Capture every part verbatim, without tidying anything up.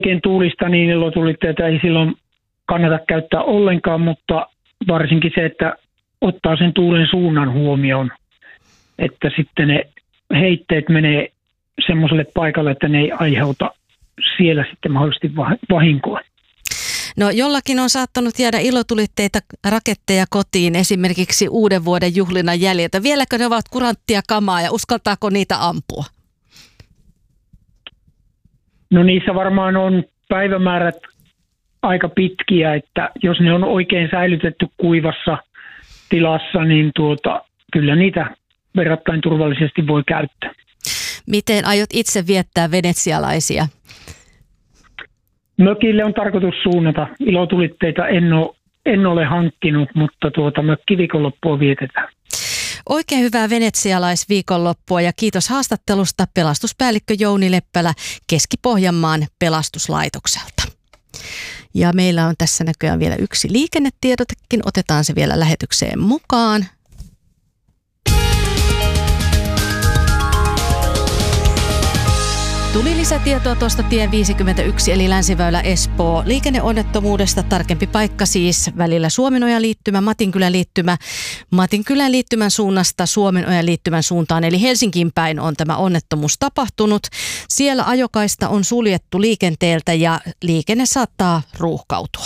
oikein tuulista, niin ilotulitteita ei silloin kannata käyttää ollenkaan, mutta varsinkin se, että ottaa sen tuulen suunnan huomioon, että sitten ne heitteet menee semmoiselle paikalle, että ne ei aiheuta siellä sitten mahdollisesti vahinkoa. No jollakin on saattanut jäädä ilotulitteita, raketteja kotiin esimerkiksi uuden vuoden juhlinnan jäljiltä. Vieläkö ne ovat kuranttia kamaa ja uskaltaako niitä ampua? No niissä varmaan on päivämäärät aika pitkiä, että jos ne on oikein säilytetty kuivassa tilassa, niin tuota, kyllä niitä verrattain turvallisesti voi käyttää. Miten aiot itse viettää venetsialaisia? Mökille on tarkoitus suunnata. Ilotulitteita en ole, en ole hankkinut, mutta tuota mökkiviikonloppua vietetään. Oikein hyvää venetsialaisviikonloppua ja kiitos haastattelusta pelastuspäällikkö Jouni Leppälä Keski-Pohjanmaan pelastuslaitokselta. Ja meillä on tässä näköjään vielä yksi liikennetiedotekin. Otetaan se vielä lähetykseen mukaan. Tuli lisätietoa tuosta tie viisikymmentäyksi eli Länsiväylä Espoo liikenneonnettomuudesta. Tarkempi paikka siis välillä Suomenojan liittymä, Matinkylän liittymä. Matinkylän liittymän suunnasta Suomenojan liittymän suuntaan eli Helsinkiin päin on tämä onnettomuus tapahtunut. Siellä ajokaista on suljettu liikenteeltä ja liikenne saattaa ruuhkautua.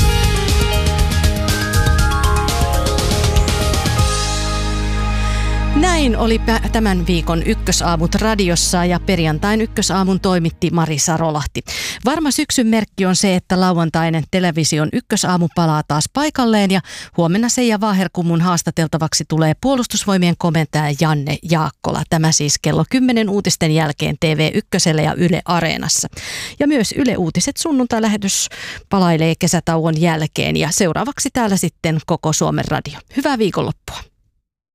Näin oli tämän viikon Ykkösaamut radiossa ja perjantain Ykkösaamun toimitti Mari Sarolahti. Varma syksyn merkki on se, että lauantainen television Ykkösaamu palaa taas paikalleen ja huomenna Seija Vaaherkummun haastateltavaksi tulee Puolustusvoimien komentaja Janne Jaakkola. Tämä siis kello kymmenen uutisten jälkeen T V Ykkösellä ja Yle Areenassa. Ja myös Yle Uutiset sunnuntai-lähetys palailee kesätauon jälkeen ja seuraavaksi täällä sitten koko Suomen radio. Hyvää viikonloppua.